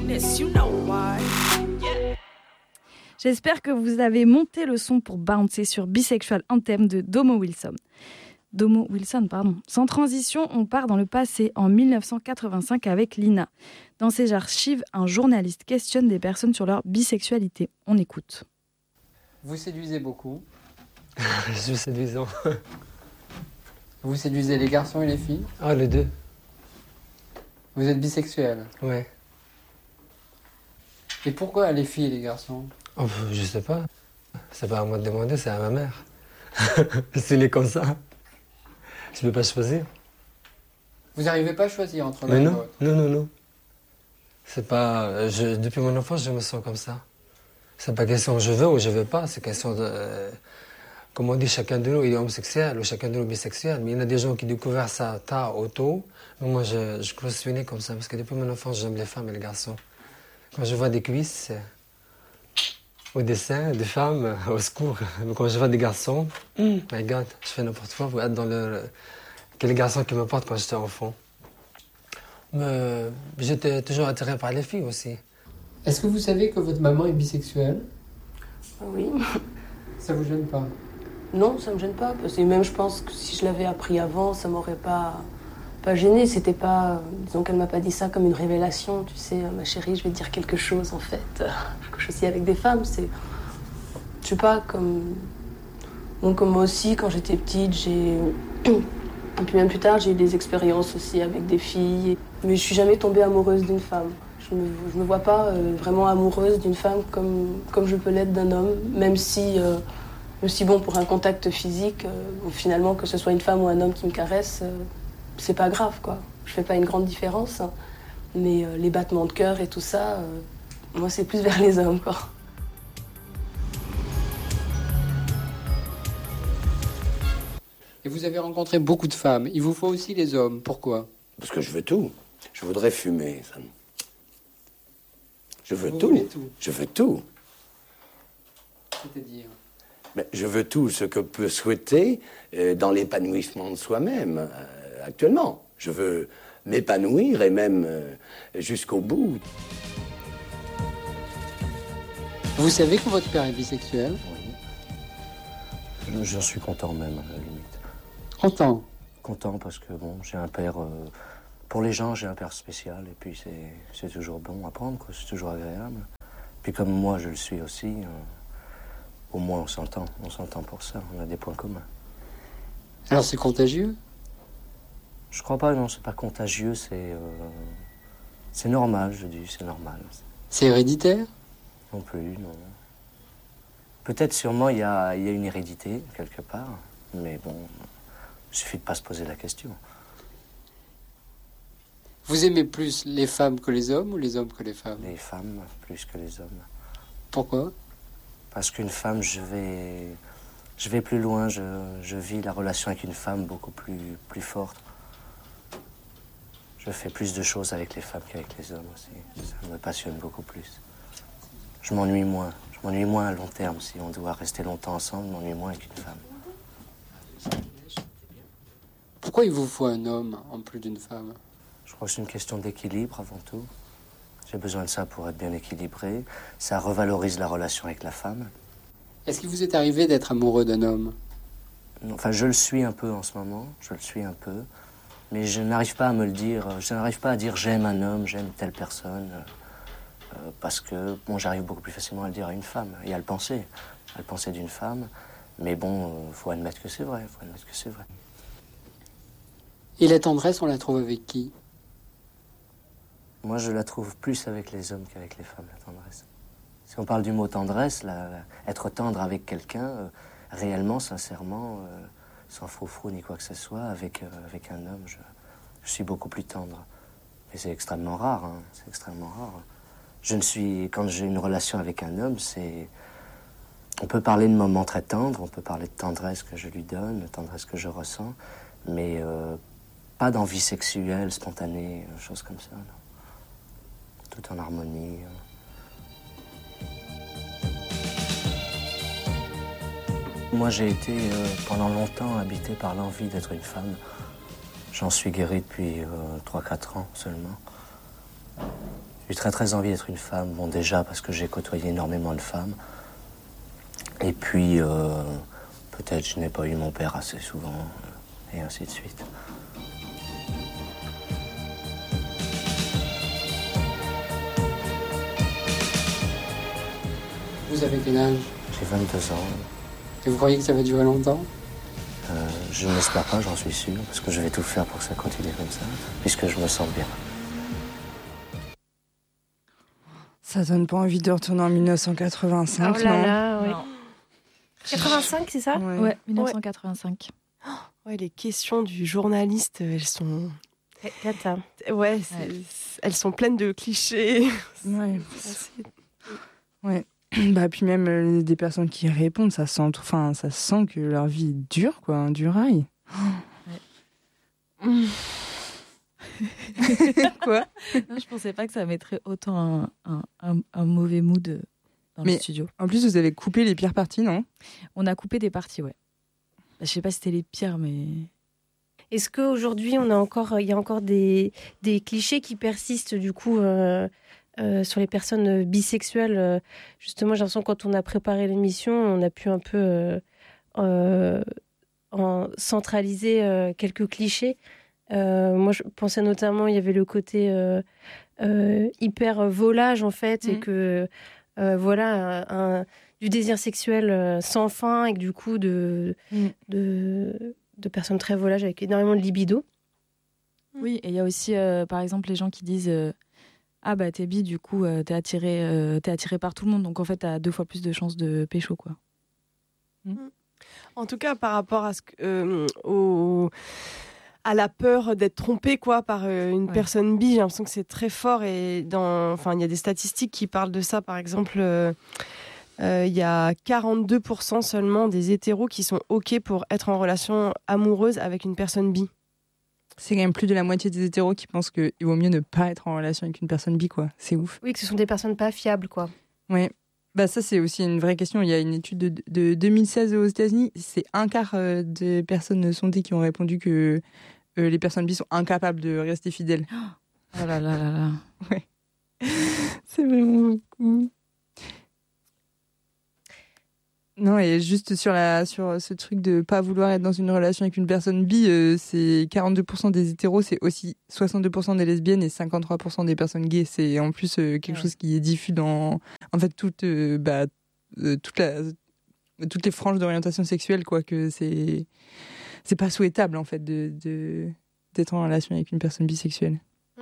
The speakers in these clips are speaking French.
weakness, you know why. J'espère que vous avez monté le son pour bouncer sur Bisexual Anthem de Domo Wilson. Sans transition, on part dans le passé en 1985 avec Lina. Dans ses archives, un journaliste questionne des personnes sur leur bisexualité. On écoute. Vous séduisez beaucoup. Je suis séduisant. Vous séduisez les garçons et les filles. Ah, les deux. Vous êtes bisexuel. Ouais. Et pourquoi les filles et les garçons? Oh, je sais pas. C'est pas à moi de demander, c'est à ma mère. C'est né comme ça. Je peux pas choisir. Vous n'arrivez pas à choisir entre l'un Mais et non, l'autre? non. C'est pas... depuis mon enfance, je me sens comme ça. C'est pas question je veux ou je veux pas, c'est question de... comme on dit, chacun de nous il est homosexuel ou chacun de nous est bisexuel. Mais il y en a des gens qui découvrent ça tard ou tôt. Mais moi, je suis né comme ça parce que depuis mon enfance, j'aime les femmes et les garçons. Quand je vois des cuisses, au dessin, des femmes, au secours. Mais quand je vois des garçons, my God, je fais n'importe quoi pour être dans le... que les garçons qui me portent quand j'étais enfant. Mais j'étais toujours attiré par les filles aussi. Est-ce que vous savez que votre maman est bisexuelle? Oui. Ça vous gêne pas? Non, ça me gêne pas. Parce que même je pense que si je l'avais appris avant, ça m'aurait pas gêné. C'était pas... disons qu'elle m'a pas dit ça comme une révélation. Tu sais, ma chérie, je vais te dire quelque chose en fait. Que je suis aussi avec des femmes, c'est... Je sais pas, comme... Bon, comme moi aussi, quand j'étais petite, j'ai... Et puis même plus tard, j'ai eu des expériences aussi avec des filles. Mais je suis jamais tombée amoureuse d'une femme. Je me vois pas vraiment amoureuse d'une femme comme je peux l'être d'un homme, même si bon, pour un contact physique, ou finalement que ce soit une femme ou un homme qui me caresse, c'est pas grave, quoi. Je fais pas une grande différence, hein. Mais les battements de cœur et tout ça, moi c'est plus vers les hommes, quoi. Et vous avez rencontré beaucoup de femmes. Il vous faut aussi les hommes. Pourquoi? Parce que je veux tout. Je voudrais fumer, ça. Je veux Vous tout. voulez tout. Je veux tout. C'est-à-dire? Mais je veux tout ce que peut souhaiter dans l'épanouissement de soi-même actuellement. Je veux m'épanouir et même jusqu'au bout. Vous savez que votre père est bisexuel? Oui. J'en suis content même, à la limite. Content? Content parce que, bon, j'ai un père... pour les gens, j'ai un père spécial. Et puis, c'est toujours bon à prendre, quoi. C'est toujours agréable. Puis comme moi, je le suis aussi, au moins on s'entend. On s'entend pour ça. On a des points communs. Alors c'est contagieux? Je crois pas, non, c'est pas contagieux. C'est normal, je dis, c'est normal. C'est héréditaire? Non plus, non. Peut-être sûrement il y a une hérédité, quelque part. Mais bon, il suffit de pas se poser la question. Vous aimez plus les femmes que les hommes ou les hommes que les femmes? Les femmes plus que les hommes. Pourquoi? Parce qu'une femme, je vais plus loin, je vis la relation avec une femme beaucoup plus forte. Je fais plus de choses avec les femmes qu'avec les hommes aussi. Ça me passionne beaucoup plus. Je m'ennuie moins. Je m'ennuie moins à long terme. Si on doit rester longtemps ensemble, je m'ennuie moins avec une femme. Pourquoi il vous faut un homme en plus d'une femme? Je crois que c'est une question d'équilibre avant tout. J'ai besoin de ça pour être bien équilibré. Ça revalorise la relation avec la femme. Est-ce qu'il vous est arrivé d'être amoureux d'un homme? Enfin, je le suis un peu en ce moment. Je le suis un peu. Mais je n'arrive pas à me le dire. Je n'arrive pas à dire j'aime un homme, j'aime telle personne. Parce que, bon, j'arrive beaucoup plus facilement à le dire à une femme et à le penser. À le penser d'une femme. Mais bon, faut admettre que c'est vrai. Faut admettre que c'est vrai. Et la tendresse, on la trouve avec qui? Moi, je la trouve plus avec les hommes qu'avec les femmes, la tendresse. Si on parle du mot tendresse, être tendre avec quelqu'un, réellement, sincèrement, sans froufrou ni quoi que ce soit, avec un homme, je suis beaucoup plus tendre. Mais c'est extrêmement rare, hein, c'est extrêmement rare. Quand j'ai une relation avec un homme, on peut parler de moments très tendres, on peut parler de tendresse que je lui donne, de tendresse que je ressens, mais pas d'envie sexuelle, spontanée, choses comme ça, non. Tout en harmonie. Moi, j'ai été pendant longtemps habité par l'envie d'être une femme. J'en suis guéri depuis 3-4 ans seulement. J'ai très très envie d'être une femme. Bon, déjà parce que j'ai côtoyé énormément de femmes. Et puis, peut-être je n'ai pas eu mon père assez souvent, et ainsi de suite. Vous avez quel âge? J'ai 22 ans. Et vous croyez que ça va durer longtemps? Je ne l'espère pas, j'en suis sûr, parce que je vais tout faire pour que ça continue comme ça, puisque je me sens bien. Ça donne pas envie de retourner en 1985, Oh là non? là, ouais. Non. 85, c'est ça? Ouais. Ouais, 1985. Ouais, les questions du journaliste, elles sont... Cata. Ouais, elles sont pleines de clichés. Ouais. Ouais. Bah, puis même des personnes qui répondent, ça sent que leur vie est dure, quoi, un dur rail. Ouais. Quoi? Non, je pensais pas que ça mettrait autant un mauvais mood dans le studio. En plus, vous avez coupé les pires parties, non? On a coupé des parties, ouais. Bah, je sais pas si c'était les pires, mais... Est-ce qu'aujourd'hui, il y a encore des clichés qui persistent, du coup, sur les personnes bisexuelles? Justement, j'ai l'impression que quand on a préparé l'émission, on a pu un peu centraliser quelques clichés. Moi, je pensais notamment, il y avait le côté hyper volage, en fait, et que, du désir sexuel sans fin, et que du coup, de personnes très volages avec énormément de libido. Oui, et il y a aussi, par exemple, les gens qui disent ah bah t'es bi, du coup t'es attiré par tout le monde, donc en fait t'as 2 fois plus de chances de pécho, quoi. En tout cas, par rapport à à la peur d'être trompé, quoi, par une personne bi, j'ai l'impression que c'est très fort. Et il y a des statistiques qui parlent de ça. Par exemple, il y a 42% seulement des hétéros qui sont OK pour être en relation amoureuse avec une personne bi. C'est quand même plus de la moitié des hétéros qui pensent qu'il vaut mieux ne pas être en relation avec une personne bi, quoi. C'est ouf. Oui, que ce sont des personnes pas fiables, quoi. Ouais. Bah ça, c'est aussi une vraie question. Il y a une étude de 2016 aux États-Unis. C'est un quart des personnes sondées qui ont répondu que les personnes bi sont incapables de rester fidèles. Oh là là là là. Ouais. C'est vraiment beaucoup. Non, et juste sur ce truc de pas vouloir être dans une relation avec une personne bi, c'est 42% des hétéros, c'est aussi 62% des lesbiennes et 53% des personnes gays. C'est en plus quelque chose qui est diffus dans en fait toutes les franges d'orientation sexuelle, quoi, que c'est pas souhaitable en fait d'être en relation avec une personne bisexuelle.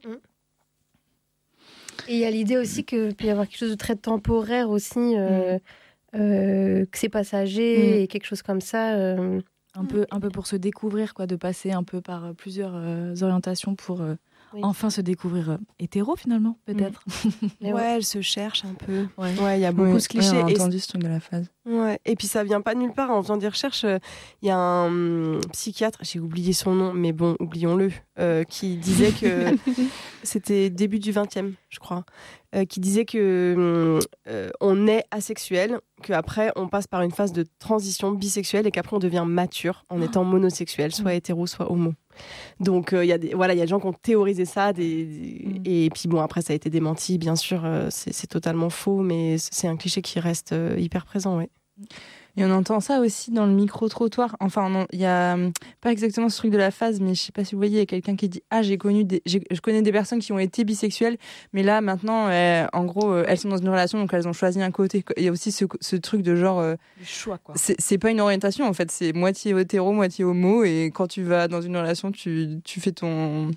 Et il y a l'idée aussi qu'il peut y avoir quelque chose de très temporaire aussi. Que c'est passager et quelque chose comme ça. Un peu pour se découvrir, quoi, de passer un peu par plusieurs orientations pour enfin se découvrir hétéro, finalement, peut-être. Ouais, elle se cherche un peu. Ouais, il y a beaucoup de clichés. Ouais, on a entendu ce truc de la phase. Ouais. Et puis ça vient pas de nulle part. En faisant des recherches, il y a un psychiatre, j'ai oublié son nom, mais bon, oublions-le, qui disait que c'était début du 20e, je crois, qui disait que on est asexuel, qu'après on passe par une phase de transition bisexuelle et qu'après on devient mature en étant monosexuel, soit hétéro, soit homo. Donc il y a des gens qui ont théorisé ça, et puis bon, après ça a été démenti, bien sûr, c'est totalement faux, mais c'est un cliché qui reste hyper présent, ouais. Et on entend ça aussi dans le micro-trottoir. Enfin, il y a pas exactement ce truc de la phase, mais je sais pas si vous voyez, il y a quelqu'un qui dit « Ah, je connais des personnes qui ont été bisexuelles, mais là, maintenant, en gros, elles sont dans une relation, donc elles ont choisi un côté. » Il y a aussi ce truc de genre... du choix, quoi. C'est pas une orientation, en fait. C'est moitié hétéro, moitié homo, et quand tu vas dans une relation, tu fais ton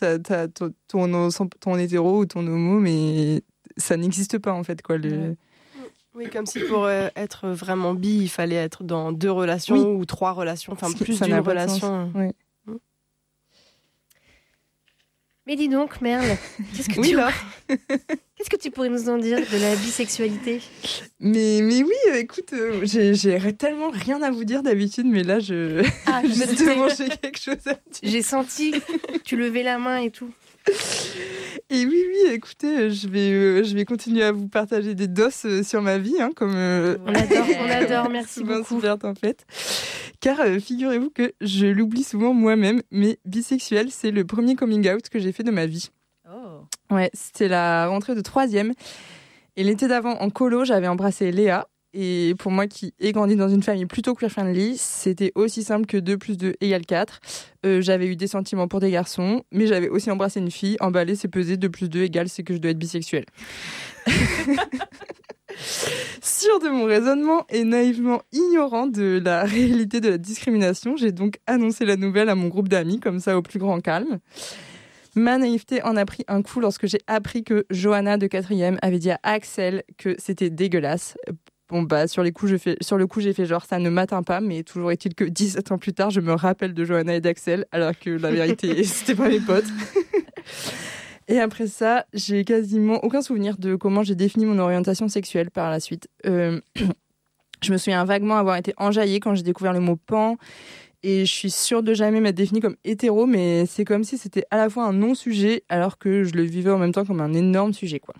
hétéro ou ton homo, mais ça n'existe pas, en fait, quoi. Oui, comme si pour être vraiment bi, il fallait être dans 2 relations ou 3 relations, enfin plus d'une relation. Oui. Mais dis donc, Merle, qu'est-ce que tu pourrais nous en dire de la bisexualité? Mais oui, écoute, j'ai tellement rien à vous dire d'habitude, mais là, justement, j'ai quelque chose à dire. J'ai senti que tu levais la main et tout. Et oui, écoutez, je vais continuer à vous partager des doses sur ma vie, hein, comme on adore, merci beaucoup. En fait. Car figurez-vous que je l'oublie souvent moi-même, mais bisexuelle, c'est le premier coming out que j'ai fait de ma vie. Oh. Ouais, c'était la rentrée de 3e. Et l'été d'avant, en colo, j'avais embrassé Léa. Et pour moi qui ai grandi dans une famille plutôt queer-friendly, c'était aussi simple que 2 + 2 = 4. J'avais eu des sentiments pour des garçons, mais j'avais aussi embrassé une fille. Emballer, c'est peser, 2 + 2 = c'est que je dois être bisexuelle. Sûr de mon raisonnement et naïvement ignorant de la réalité de la discrimination, j'ai donc annoncé la nouvelle à mon groupe d'amis, comme ça au plus grand calme. Ma naïveté en a pris un coup lorsque j'ai appris que Johanna de 4e avait dit à Axel que c'était dégueulasse. Bon bah sur le coup j'ai fait genre ça ne m'atteint pas, mais toujours est-il que 17 ans plus tard je me rappelle de Johanna et d'Axel alors que la vérité c'était pas mes potes. Et après ça j'ai quasiment aucun souvenir de comment j'ai défini mon orientation sexuelle par la suite. Je me souviens vaguement avoir été enjaillée quand j'ai découvert le mot pan. Et je suis sûre de jamais m'être définie comme hétéro, mais c'est comme si c'était à la fois un non-sujet alors que je le vivais en même temps comme un énorme sujet, quoi.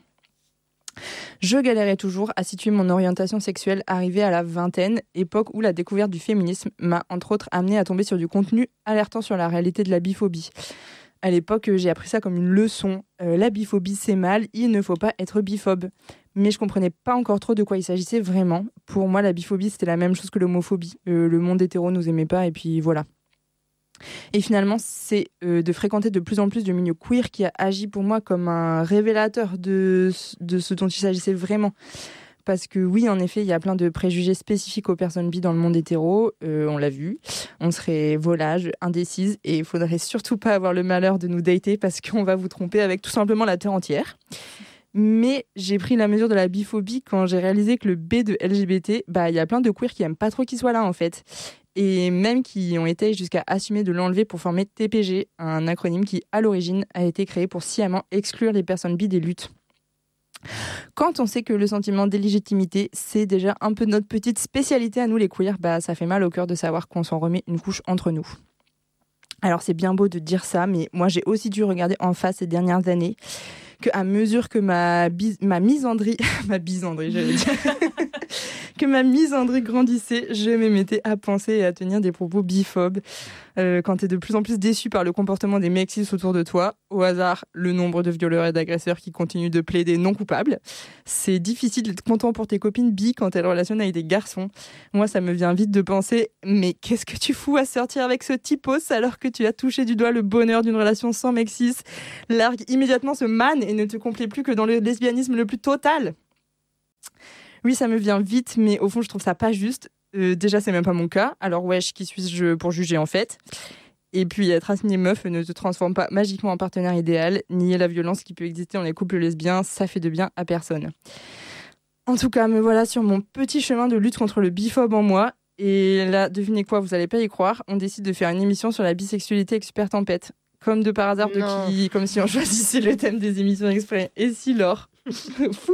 Je galérais toujours à situer mon orientation sexuelle arrivée à la vingtaine, époque où la découverte du féminisme m'a entre autres amenée à tomber sur du contenu alertant sur la réalité de la biphobie. À l'époque, j'ai appris ça comme une leçon. La biphobie, c'est mal, il ne faut pas être biphobe. Mais je comprenais pas encore trop de quoi il s'agissait vraiment. Pour moi, la biphobie, c'était la même chose que l'homophobie. Le monde hétéro nous aimait pas, et puis voilà. Et finalement, c'est de fréquenter de plus en plus de milieux queer qui a agi pour moi comme un révélateur de ce dont il s'agissait vraiment. Parce que oui, en effet, il y a plein de préjugés spécifiques aux personnes bi dans le monde hétéro. On l'a vu. On serait volage, indécise, et il faudrait surtout pas avoir le malheur de nous dater parce qu'on va vous tromper avec tout simplement la terre entière. Mais j'ai pris la mesure de la biphobie quand j'ai réalisé que le B de LGBT, il y a plein de queers qui aiment pas trop qu'il soit là en fait. Et même qui ont été jusqu'à assumer de l'enlever pour former TPG, un acronyme qui, à l'origine, a été créé pour sciemment exclure les personnes bi des luttes. Quand on sait que le sentiment d'illégitimité, c'est déjà un peu notre petite spécialité à nous les queers, ça fait mal au cœur de savoir qu'on s'en remet une couche entre nous. Alors c'est bien beau de dire ça, mais moi j'ai aussi dû regarder en face ces dernières années qu'à mesure que ma misandrie grandissait, je me mettais à penser et à tenir des propos biphobes. Quand t'es de plus en plus déçu par le comportement des mecs cis autour de toi, au hasard, le nombre de violeurs et d'agresseurs qui continuent de plaider non coupables, c'est difficile d'être content pour tes copines bi quand elles relationnent avec des garçons. Moi, ça me vient vite de penser, mais qu'est-ce que tu fous à sortir avec ce typos alors que tu as touché du doigt le bonheur d'une relation sans mec cis? Largue immédiatement ce man et ne te complais plus que dans le lesbianisme le plus total. Oui, ça me vient vite, mais au fond, je trouve ça pas juste. Déjà, c'est même pas mon cas. Alors, wesh, qui suis-je pour juger, en fait? Et puis, être assigné meuf ne te transforme pas magiquement en partenaire idéal. Nier la violence qui peut exister dans les couples lesbiens, ça fait de bien à personne. En tout cas, me voilà sur mon petit chemin de lutte contre le biphobe en moi. Et là, devinez quoi, vous allez pas y croire, on décide de faire une émission sur la bisexualité avec Super Tempête. Comme de par hasard, comme si on choisissait le thème des émissions exprès. Et si Laure fou.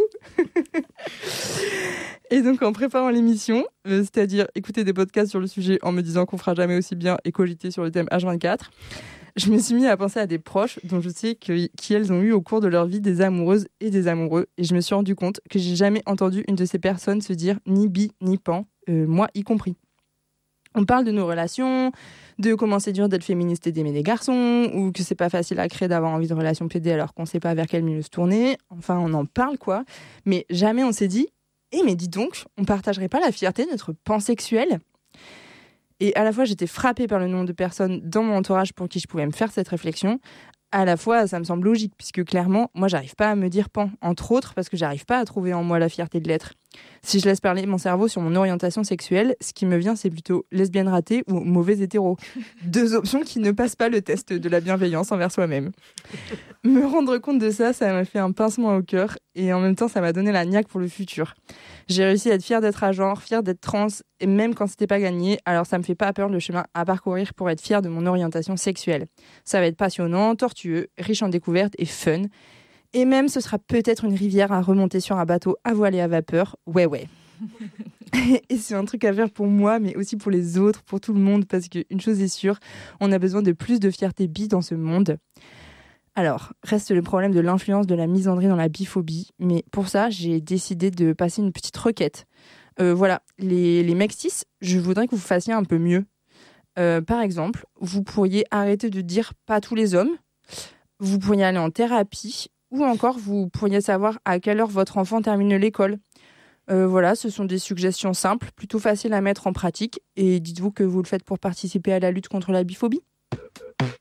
Et donc en préparant l'émission, c'est-à-dire écouter des podcasts sur le sujet en me disant qu'on fera jamais aussi bien et cogiter sur le thème H24, je me suis mis à penser à des proches dont je sais qui elles ont eu au cours de leur vie des amoureuses et des amoureux, et je me suis rendu compte que j'ai jamais entendu une de ces personnes se dire ni bi ni pan, moi y compris. On parle de nos relations, de comment c'est dur d'être féministe et d'aimer des garçons, ou que c'est pas facile à créer d'avoir envie de relations PD alors qu'on sait pas vers quel milieu se tourner. Enfin, on en parle, quoi. Mais jamais on s'est dit, mais dis donc, on partagerait pas la fierté de notre pansexuel ? Et à la fois, j'étais frappée par le nombre de personnes dans mon entourage pour qui je pouvais me faire cette réflexion. À la fois, ça me semble logique, puisque clairement, moi, j'arrive pas à me dire pan, entre autres parce que j'arrive pas à trouver en moi la fierté de l'être. Si je laisse parler mon cerveau sur mon orientation sexuelle, ce qui me vient, c'est plutôt lesbienne ratée ou mauvais hétéro. 2 options qui ne passent pas le test de la bienveillance envers soi-même. Me rendre compte de ça, ça m'a fait un pincement au cœur, et en même temps, ça m'a donné la niaque pour le futur. J'ai réussi à être fière d'être à genre, fière d'être trans, et même quand c'était pas gagné, alors ça me fait pas peur le chemin à parcourir pour être fière de mon orientation sexuelle. Ça va être passionnant, tortueux, riche en découvertes et fun. Et même, ce sera peut-être une rivière à remonter sur un bateau à voile et à vapeur. Ouais. Et c'est un truc à faire pour moi, mais aussi pour les autres, pour tout le monde, parce qu'une chose est sûre, on a besoin de plus de fierté bi dans ce monde. Alors, reste le problème de l'influence de la misandrie dans la biphobie, mais pour ça, j'ai décidé de passer une petite requête. Voilà, les mecs cis, je voudrais que vous fassiez un peu mieux. Par exemple, vous pourriez arrêter de dire « pas tous les hommes ». Vous pourriez aller en thérapie ou encore vous pourriez savoir à quelle heure votre enfant termine l'école. Voilà, ce sont des suggestions simples, plutôt faciles à mettre en pratique. Et dites-vous que vous le faites pour participer à la lutte contre la biphobie.